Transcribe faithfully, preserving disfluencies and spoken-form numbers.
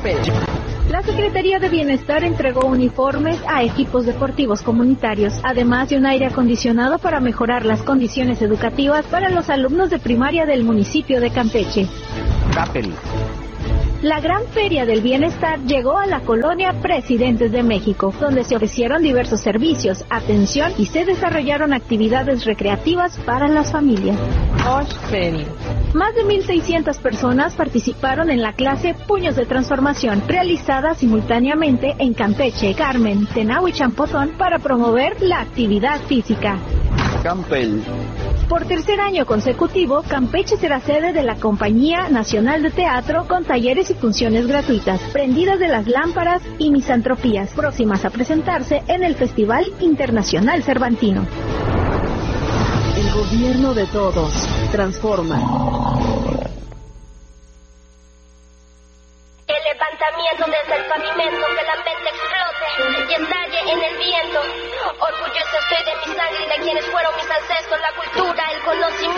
Coppel. La Secretaría de Bienestar entregó uniformes a equipos deportivos comunitarios, además de un aire acondicionado para mejorar las condiciones educativas para los alumnos de primaria del municipio de Campeche. Coppel. La Gran Feria del Bienestar llegó a la colonia Presidentes de México, donde se ofrecieron diversos servicios, atención y se desarrollaron actividades recreativas para las familias. Coppel. Más de mil seiscientas personas participaron en la clase Puños de Transformación, realizada simultáneamente en Campeche, Carmen, Tenau y Champotón para promover la actividad física. Coppel. Por tercer año consecutivo, Campeche será sede de la Compañía Nacional de Teatro con talleres y funciones gratuitas, prendidas de las lámparas y misantropías, próximas a presentarse en el Festival Internacional Cervantino. El gobierno de todos transforma. El levantamiento desde el pavimento, que la mente explote y estalle en el viento. Orgulloso estoy de mi sangre y de quienes fueron mis ancestros, la cultura, el conocimiento.